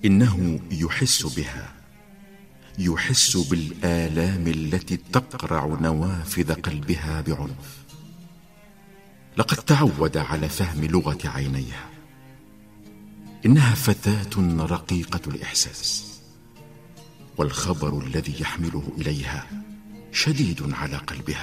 إنه يحس بها، يحس بالآلام التي تقرع نوافذ قلبها بعنف. لقد تعود على فهم لغة عينيها. إنها فتاة رقيقة الإحساس، والخبر الذي يحمله إليها شديد على قلبها.